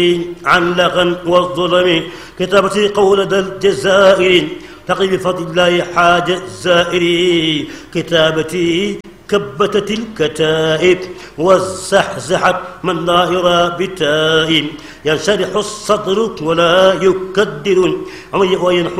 عن لغى والظلم كتابتي قول ذا الجزائر تقي بفضل الله حاج الزائر كتابتي كبتت الكتائب وزحزحت من لا يرى بتائب ينشرح الصدر ولا يكدر وينحو